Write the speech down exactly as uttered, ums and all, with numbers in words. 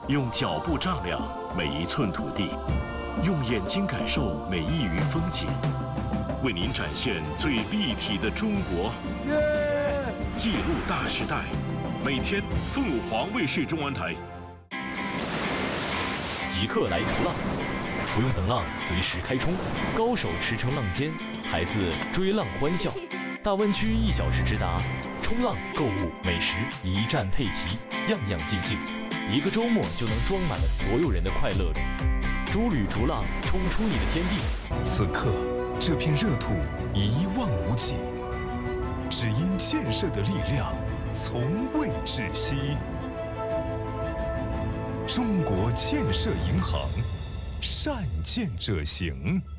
用脚步丈量每一寸土地，用眼睛感受每一隅风景，为您展现最立体的中国。记录大时代，每天凤凰卫视中文台。 即刻来逐浪，不用等浪，随时开冲。高手驰骋浪尖，孩子追浪欢笑。大湾区一小时直达，冲浪、购物、美食一站配齐，样样尽兴。一个周末就能装满了所有人的快乐里。诸旅逐浪，冲出你的天地。 此刻，这片热土一望无际，只因建设的力量从未止息。中国建设银行，善建者行。